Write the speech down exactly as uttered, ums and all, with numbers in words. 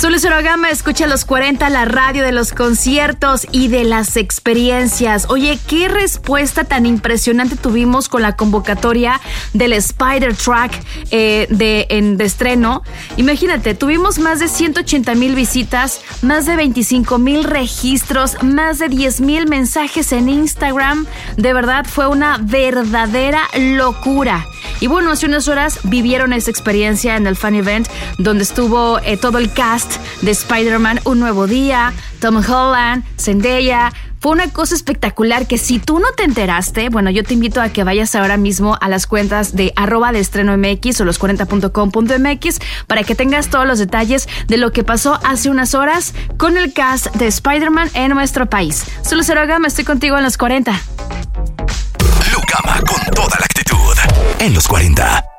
Soy Lucero Gama, escucha los cuarenta, la radio de los conciertos y de las experiencias. Oye, qué respuesta tan impresionante tuvimos con la convocatoria del Spider-Truck eh, de, en, de estreno. Imagínate, tuvimos más de ciento ochenta mil visitas, más de veinticinco mil registros, más de diez mil mensajes en Instagram. De verdad, fue una verdadera locura. Y bueno, hace unas horas vivieron esa experiencia en el Fan Event, donde estuvo eh, todo el cast de Spider-Man Un Nuevo Día, Tom Holland, Zendaya. Fue una cosa espectacular que si tú no te enteraste, bueno, yo te invito a que vayas ahora mismo a las cuentas de arroba de estreno M X o los cuarenta punto com punto M X para que tengas todos los detalles de lo que pasó hace unas horas con el cast de Spider-Man en nuestro país. Soy Lucero Gama, estoy contigo en los cuarenta. Lu Gama con toda la actitud en los cuarenta.